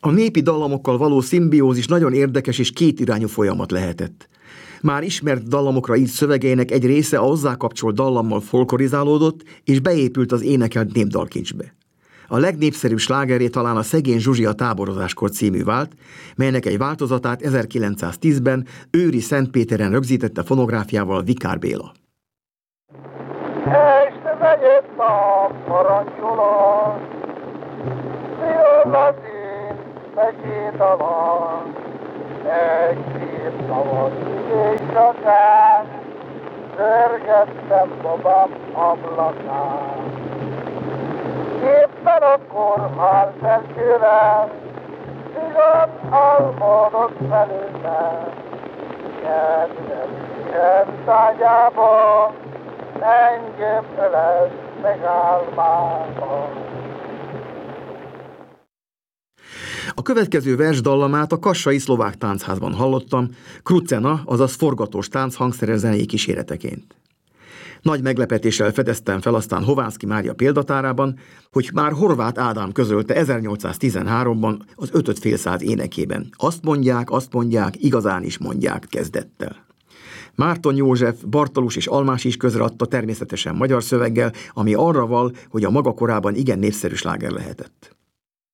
A népi dallamokkal való szimbiózis nagyon érdekes és kétirányú folyamat lehetett. Már ismert dallamokra írt szövegeinek egy része a hozzákapcsolt dallammal folklorizálódott, és beépült az énekelt népdalkincsbe. A legnépszerűbb slágeré talán a Szegény Zsuzsi a táborozáskor című vált, melynek egy változatát 1910-ben Őri Szentpéteren rögzítette fonográfiával Vikár Béla. Este megjött a parancsolat, szívod a szín, megét a van, egy szép szavaz és csatán, zörgettem babám ablakán. Éppen akkor már felsővel, igaz álmodott felőben, kedves tárgyában, engem ölesz meg álmában. A következő versdallamát a Kassai Szlovák Táncházban hallottam, krucena, azaz forgatós tánc hangszeres zenei kíséreteként. Nagy meglepetéssel fedeztem fel aztán Hovánszky Mária példatárában, hogy már Horváth Ádám közölte 1813-ban az 5 félszáz énekében. Azt mondják, igazán is mondják kezdettel. Márton József, Bartalus és Almás is közreadta természetesen magyar szöveggel, ami arra val, hogy a maga korában igen népszerű sláger lehetett.